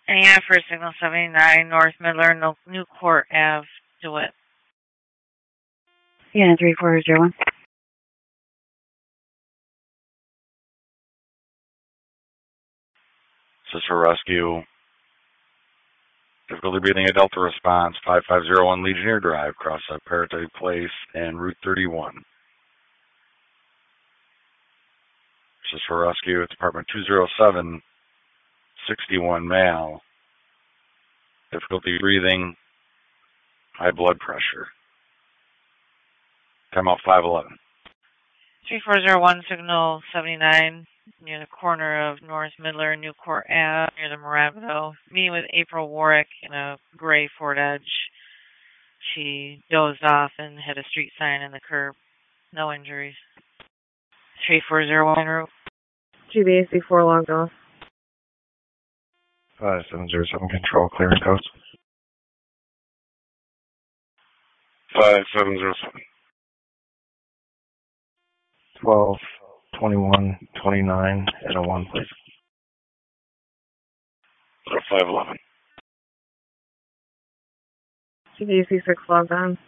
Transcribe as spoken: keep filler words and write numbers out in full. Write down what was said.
And yeah, for Signal seventy-nine, North Midler, no, Newport Avenue, DeWitt. Yeah, three four zero one. This is for rescue. Difficulty breathing at Delta response, five five zero one Legionnaire Drive, cross at Paratite Place and Route thirty-one. This is for rescue at Department two oh seven, sixty-one male. Difficulty breathing, high blood pressure. Time out five eleven. three four zero one, Signal seventy-nine, near the corner of North Midler and Newport Avenue, near the Moravito. Meeting with April Warwick in a gray Ford Edge. She dozed off and hit a street sign in the curb. No injuries. three four zero one route. G B A C four logged off. five seven zero seven control, clearing codes. five seven zero seven. twelve, twenty-one, twenty-nine, and a one, please. five eleven. G B A C six logged on.